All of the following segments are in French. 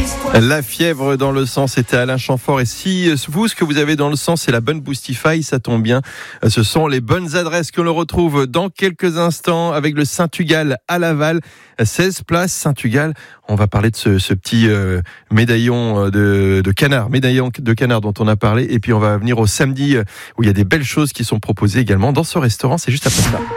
La fièvre dans le sang, c'était Alain Chamfort. Et si vous, ce que vous avez dans le sang, c'est la bonne Boostify, ça tombe bien. Ce sont les bonnes adresses que l'on retrouve dans quelques instants avec le Saint-Tugal à Laval, 16 place Saint-Tugal. On va parler de ce petit médaillon de canard dont on a parlé. Et puis on va venir au samedi où il y a des belles choses qui sont proposées également dans ce restaurant. C'est juste après ça.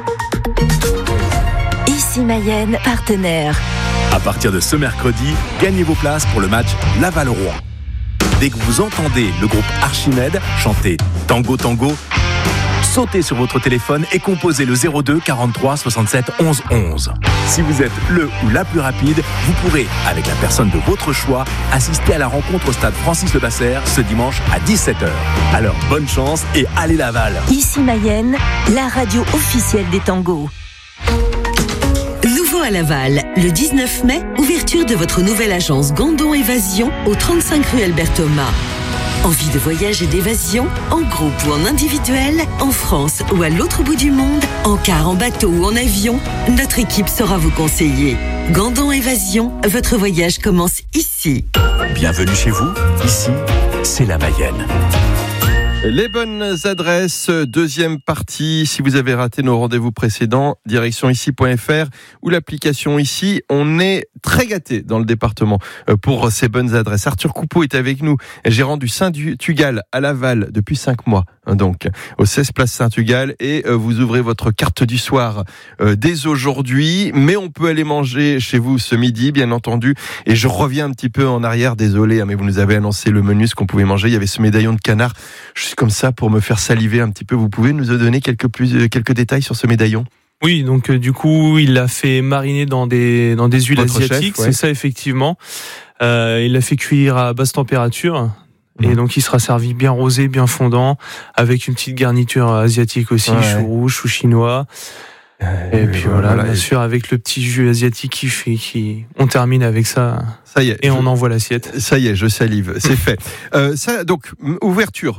Ici Mayenne, partenaire. À partir de ce mercredi, gagnez vos places pour le match Laval-Rouen. Dès que vous entendez le groupe Archimède chanter Tango Tango, sautez sur votre téléphone et composez le 02 43 67 11 11. Si vous êtes le ou la plus rapide, vous pourrez, avec la personne de votre choix, assister à la rencontre au stade Francis-Levasseur ce dimanche à 17h. Alors bonne chance et allez Laval. Ici Mayenne, la radio officielle des tangos. Nouveau à Laval, le 19 mai, ouverture de votre nouvelle agence Gandon Évasion au 35 rue Albert Thomas. Envie de voyage et d'évasion, en groupe ou en individuel, en France ou à l'autre bout du monde, en car, en bateau ou en avion, notre équipe saura vous conseiller. Gandon Évasion, votre voyage commence ici. Bienvenue chez vous, ici, c'est la Mayenne. Les bonnes adresses, deuxième partie. Si vous avez raté nos rendez-vous précédents, direction ici.fr ou l'application Ici. On est très gâtés dans le département pour ces bonnes adresses. Arthur Coupeau est avec nous, gérant du Saint-Tugal à Laval depuis 5 mois. Donc, au 16 place Saint-Tugal, et vous ouvrez votre carte du soir dès aujourd'hui. Mais on peut aller manger chez vous ce midi, bien entendu. Et je reviens un petit peu en arrière, désolé, mais vous nous avez annoncé le menu, ce qu'on pouvait manger. Il y avait ce médaillon de canard, juste comme ça, pour me faire saliver un petit peu. Vous pouvez nous donner quelques détails sur ce médaillon ? Oui, donc du coup, il l'a fait mariner dans des huiles Votre asiatiques, chef, ouais. C'est ça effectivement. Il l'a fait cuire à basse température. Et donc il sera servi bien rosé, bien fondant, avec une petite garniture asiatique aussi, chou rouge, chou chinois. Et puis voilà, bien sûr, avec le petit jus asiatique on termine avec ça. Ça y est. Et on envoie l'assiette. Ça y est, je salive, c'est fait. Donc, ouverture,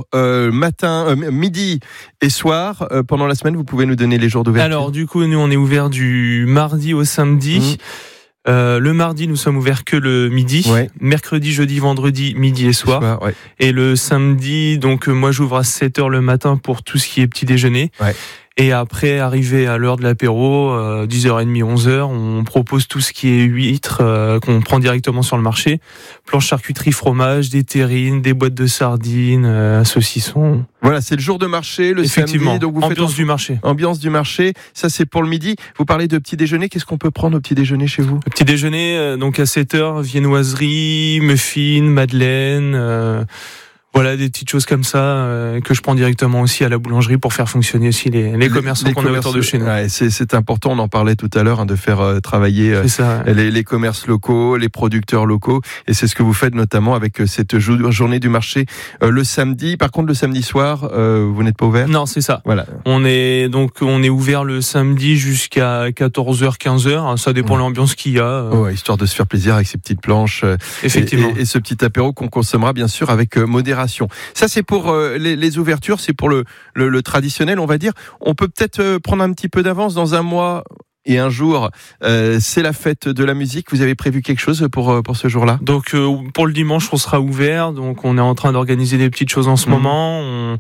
midi et soir. Pendant la semaine, vous pouvez nous donner les jours d'ouverture. Alors, du coup, nous, on est ouvert du mardi au samedi. Le mardi, nous sommes ouverts que le midi. Ouais. Mercredi, jeudi, vendredi, midi et soir. Ouais. Et le samedi, donc, moi, j'ouvre à 7h le matin pour tout ce qui est petit déjeuner. Ouais. Et après, arrivé à l'heure de l'apéro, 10h30, 11h, on propose tout ce qui est huîtres, qu'on prend directement sur le marché. Planche charcuterie, fromage, des terrines, des boîtes de sardines, saucissons. Voilà, c'est le jour de marché, le samedi. Donc vous ambiance du marché. Ambiance du marché, ça c'est pour le midi. Vous parlez de petit déjeuner, qu'est-ce qu'on peut prendre au petit déjeuner chez vous ? Le petit déjeuner, donc à 7h, viennoiserie, muffins, madeleine... Voilà, des petites choses comme ça que je prends directement aussi à la boulangerie pour faire fonctionner aussi les commerçants qu'on a autour de chez nous. Ouais, c'est important, on en parlait tout à l'heure, de faire travailler les commerces locaux, les producteurs locaux, et c'est ce que vous faites notamment avec cette journée du marché le samedi. Par contre, le samedi soir, vous n'êtes pas ouvert ? Non, c'est ça. Voilà. On est ouvert le samedi jusqu'à 14h, 15h. Ça dépend de l'ambiance qu'il y a. Ouais, histoire de se faire plaisir avec ces petites planches. Effectivement. Et ce petit apéro qu'on consommera bien sûr avec modération. Ça, c'est pour les ouvertures, c'est pour le traditionnel, on va dire. On peut peut-être prendre un petit peu d'avance dans un mois et un jour. C'est la fête de la musique. Vous avez prévu quelque chose pour ce jour-là ? Donc, pour le dimanche, on sera ouvert. Donc, on est en train d'organiser des petites choses en ce moment.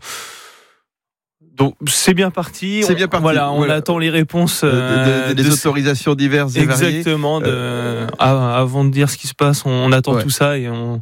Donc c'est bien parti. Voilà, on attend les réponses des autorisations diverses et variées. Exactement. Avant de dire ce qui se passe, on attend tout ça et on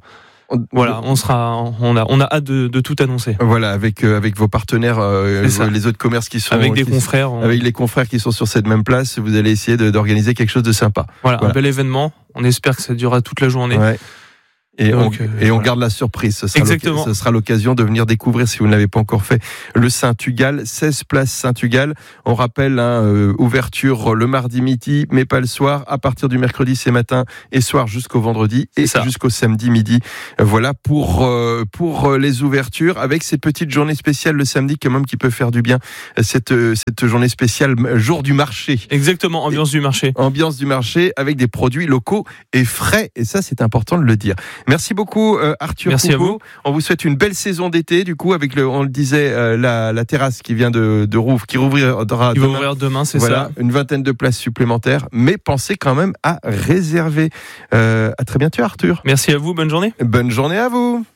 a hâte de tout annoncer. Voilà, avec vos partenaires, les autres commerces qui sont avec des confrères, avec les confrères qui sont sur cette même place, vous allez essayer d'organiser quelque chose de sympa. Voilà, un bel événement. On espère que ça durera toute la journée. Ouais. Et on garde la surprise. Ce sera l'occasion de venir découvrir, si vous ne l'avez pas encore fait, le Saint-Tugal, 16 place Saint-Tugal. On rappelle, ouverture le mardi midi, mais pas le soir. À partir du mercredi, c'est matin et soir jusqu'au vendredi et jusqu'au samedi midi. Voilà pour les ouvertures, avec cette petite journée spéciale le samedi, quand même, qui peut faire du bien. Cette journée spéciale, jour du marché. Exactement, ambiance du marché. Ambiance du marché avec des produits locaux et frais. Et ça, c'est important de le dire. Merci beaucoup Arthur. Merci Coucou. à vous. On vous souhaite une belle saison d'été du coup avec on le disait la terrasse qui vient de Rouve qui rouvrira demain, c'est ça. Une 20aine de places supplémentaires, mais pensez quand même à réserver. À très bientôt Arthur. Merci à vous, bonne journée. Bonne journée à vous.